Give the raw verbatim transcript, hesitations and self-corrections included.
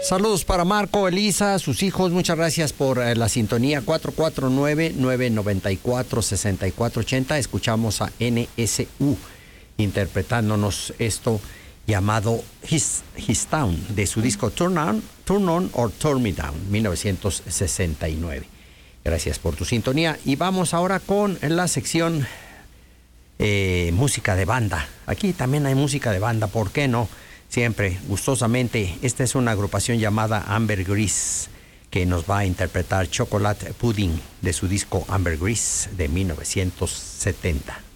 Saludos para Marco, Elisa, sus hijos. Muchas gracias por eh, la sintonía. cuatro cuatro nueve, nueve nueve cuatro, seis cuatro ocho cero. Escuchamos a N S U interpretándonos esto llamado His, His Town, de su disco Turn On, Turn On or Turn Me Down, mil novecientos sesenta y nueve. Gracias por tu sintonía. Y vamos ahora con la sección eh, música de banda. Aquí también hay música de banda, ¿por qué no? Siempre, gustosamente. Esta es una agrupación llamada Ambergris, que nos va a interpretar Chocolate Pudding de su disco Ambergris de mil novecientos setenta.